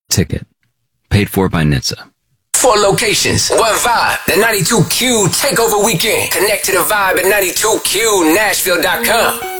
ticket. Paid for by NHTSA. 4 locations, 1 vibe. The 92Q Takeover Weekend. Connect to the vibe at 92QNashville.com.